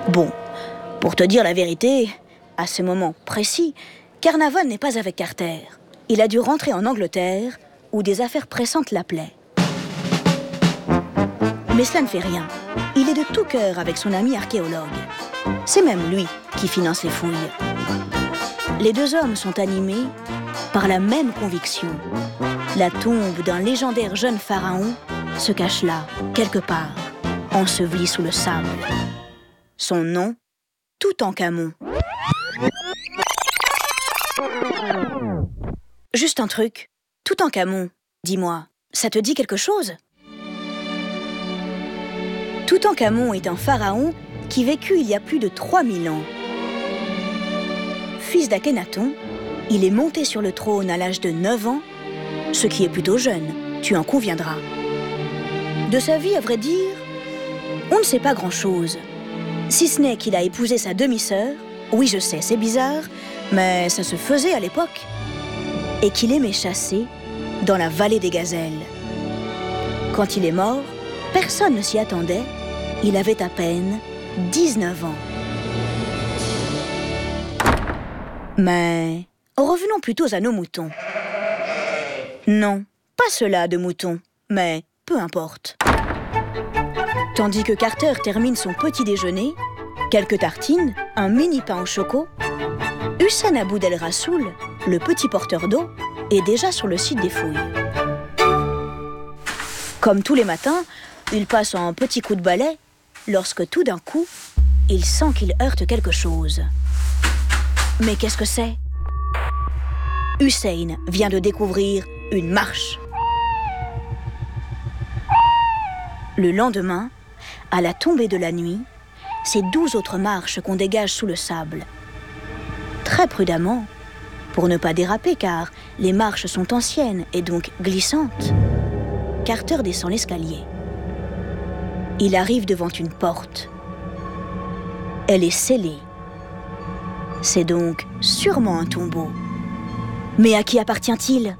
Bon, pour te dire la vérité, à ce moment précis, Carnarvon n'est pas avec Carter. Il a dû rentrer en Angleterre, où des affaires pressantes l'appelaient. Mais cela ne fait rien. Il est de tout cœur avec son ami archéologue. C'est même lui qui finance les fouilles. Les deux hommes sont animés par la même conviction. La tombe d'un légendaire jeune pharaon se cache là, quelque part, enseveli sous le sable. Son nom, Toutankhamon. Juste un truc. Toutankhamon, dis-moi, ça te dit quelque chose? Toutankhamon est un pharaon qui vécut il y a plus de 3000 ans. Fils d'Akhénaton, il est monté sur le trône à l'âge de 9 ans, ce qui est plutôt jeune, tu en conviendras. De sa vie, à vrai dire, on ne sait pas grand-chose. Si ce n'est qu'il a épousé sa demi-sœur, oui je sais, c'est bizarre, mais ça se faisait à l'époque, et qu'il aimait chasser dans la vallée des gazelles. Quand il est mort, personne ne s'y attendait, il avait à peine 19 ans. Mais revenons plutôt à nos moutons. Non, pas ceux-là de moutons, mais peu importe. Tandis que Carter termine son petit déjeuner, quelques tartines, un mini pain au choco, Hussein Aboud El Rassoul, le petit porteur d'eau, est déjà sur le site des fouilles. Comme tous les matins, il passe un petit coup de balai lorsque tout d'un coup, il sent qu'il heurte quelque chose. Mais qu'est-ce que c'est? Hussein vient de découvrir une marche. Le lendemain, à la tombée de la nuit, c'est 12 autres marches qu'on dégage sous le sable. Très prudemment, pour ne pas déraper car les marches sont anciennes et donc glissantes, Carter descend l'escalier. Il arrive devant une porte. Elle est scellée. C'est donc sûrement un tombeau. Mais à qui appartient-il?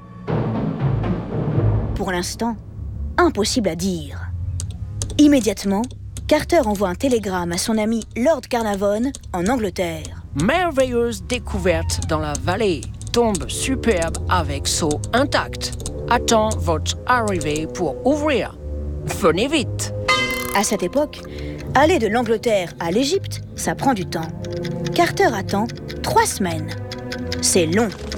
Pour l'instant, impossible à dire. Immédiatement, Carter envoie un télégramme à son ami Lord Carnarvon en Angleterre. Merveilleuse découverte dans la vallée. Tombe superbe avec seau intact. Attends votre arrivée pour ouvrir. Venez vite. À cette époque, aller de l'Angleterre à l'Égypte, ça prend du temps. Carter attend 3 semaines. C'est long.